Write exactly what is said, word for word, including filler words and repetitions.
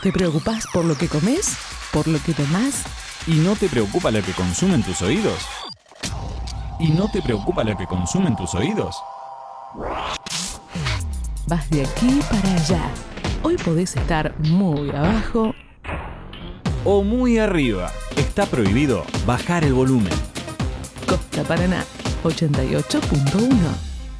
¿Te preocupás por lo que comes? ¿Por lo que tomás? ¿Y no te preocupa lo que consumen tus oídos? ¿Y no te preocupa lo que consumen tus oídos? Vas de aquí para allá. Hoy podés estar muy abajo o muy arriba. Está prohibido bajar el volumen. Costa Paraná ochenta y ocho punto uno.